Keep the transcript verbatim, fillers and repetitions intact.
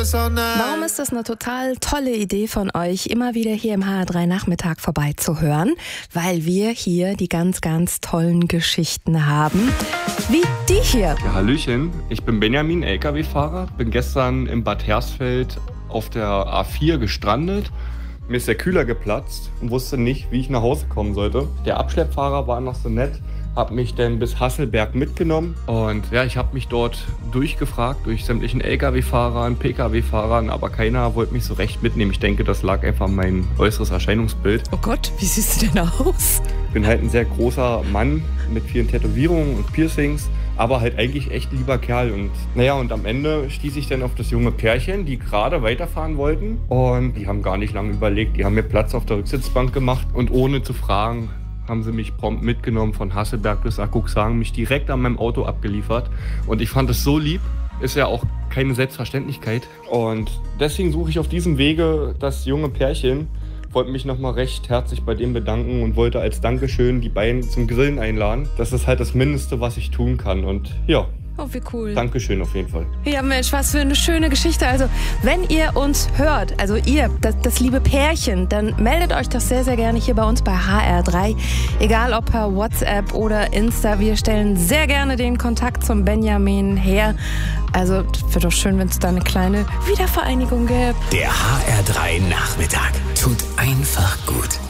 Warum ist das eine total tolle Idee von euch, immer wieder hier im H R drei Nachmittag vorbeizuhören? Weil wir hier die ganz, ganz tollen Geschichten haben, wie die hier. Ja, Hallöchen, ich bin Benjamin, L K W-Fahrer. Bin gestern in Bad Hersfeld auf der A vier gestrandet. Mir ist der Kühler geplatzt und wusste nicht, wie ich nach Hause kommen sollte. Der Abschleppfahrer war noch so nett, hat mich dann bis Hasselberg mitgenommen. Und ja, ich habe mich dort durchgefragt durch sämtlichen L K W-Fahrern, P K W-Fahrern, aber keiner wollte mich so recht mitnehmen. Ich denke, das lag einfach an mein äußeres Erscheinungsbild. Oh Gott, wie siehst du denn aus? Ich bin halt ein sehr großer Mann mit vielen Tätowierungen und Piercings, aber halt eigentlich echt lieber Kerl. Und naja, und am Ende stieß ich dann auf das junge Pärchen, die gerade weiterfahren wollten. Und die haben gar nicht lange überlegt, die haben mir Platz auf der Rücksitzbank gemacht. Und ohne zu fragen, haben sie mich prompt mitgenommen von Hasselberg bis Aguxhagen, mich direkt an meinem Auto abgeliefert. Und ich fand es so lieb, ist ja auch keine Selbstverständlichkeit. Und deswegen suche ich auf diesem Wege das junge Pärchen. Wollte mich nochmal recht herzlich bei dem bedanken und wollte als Dankeschön die beiden zum Grillen einladen. Das ist halt das Mindeste, was ich tun kann. Und ja. Oh, wie cool. Dankeschön auf jeden Fall. Ja, Mensch, was für eine schöne Geschichte. Also, wenn ihr uns hört, also ihr, das, das liebe Pärchen, dann meldet euch doch sehr, sehr gerne hier bei uns bei H R drei. Egal ob per WhatsApp oder Insta. Wir stellen sehr gerne den Kontakt zum Benjamin her. Also, wäre doch schön, wenn es da eine kleine Wiedervereinigung gäbe. Der H R drei Nachmittag tut einfach gut.